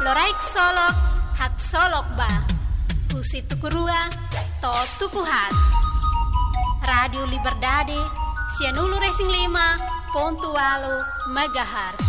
Loraik solok, hak solok ba. Husi tukurua, to tukuhat. Radio Liberdade, Sianulu Racing 5.8 MHz.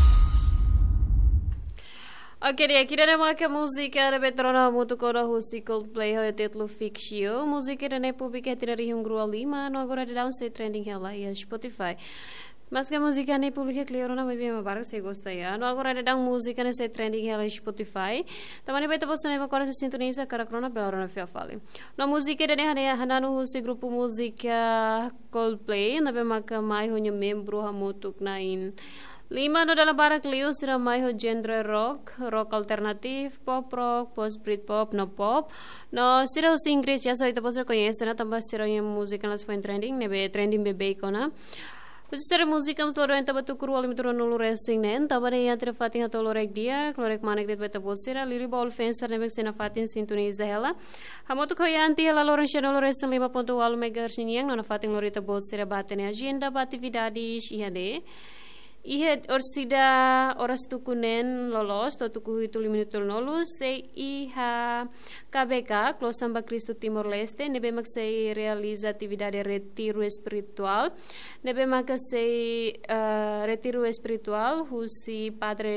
Oke dia, kita ada maka musika ada veterana mutu koda husi Coldplay hoya titlu Fixio. Musika da ne publika tidak rihung grua 5, no agora de down say trending hela ya Spotify. Mas que música ne publica claro na bem para se gosta ya. No agora de down música ne say trending hela Spotify. Tamani beta posta ne agora se sintoniza karakrona pela na fia fale. No música de ne hananu husi grupo música Coldplay na bem maka mai honyo membro hamutuk na in 5 no dalam barak liu sira mai ho genre rock, rock alternatif, pop rock, post Britpop, no pop. No sira us Inggris ya so ita poser conhece na tambah sira yang música nas foi trending, nebe trending bebe ikona. Usi sira música mas loro enta batu kuru alim turun nulu racing nen, tambah ne yantre fatin hato lorek dia, lorek manek det beta posira, lili ball fencer nebek sena fatin sintoniza hela. Hamotu koyanti hela loren channel racing 5.8 MHz yang nona fatin lorita posira batene agenda batividades ihade. Ihe orsida oras tukunen lolos to tuku itu 5 minutul nolu se iha KBK Close Samba Cristo Timor Leste nebe mak se realiza atividade retiro espiritual nebe mak se retiro espiritual husi Padre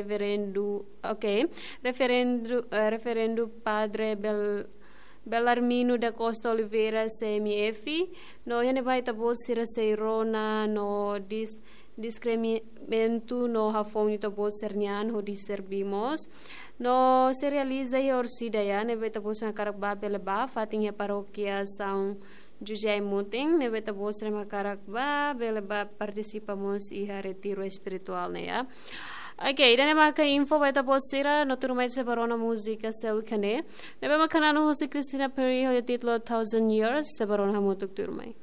referendo Padre Belarmino da Costa Oliveira CMF no yane vai tabo sira se rona no discriminamento no hafong ito po sernian ho diservimos no se realiza e orsida ya nebe tapos na karakba beleba fating ya parokia São José Muting nebe tapos na karakba beleba participamos iha retiro espiritual na ya. Okay, dan maka info beta posira no turmait se barona musika se ukane nebe makanano ho si Cristina Perry ho titlo 1000 years se barona hamutuk turmai.